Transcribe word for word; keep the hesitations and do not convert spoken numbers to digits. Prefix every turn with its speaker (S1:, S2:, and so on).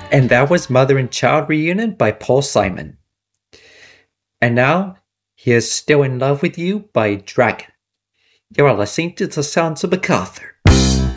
S1: And that was Mother and Child Reunion by Paul Simon. And now, here's Still in Love with You by Dragon. You are listening to the sounds of MacArthur.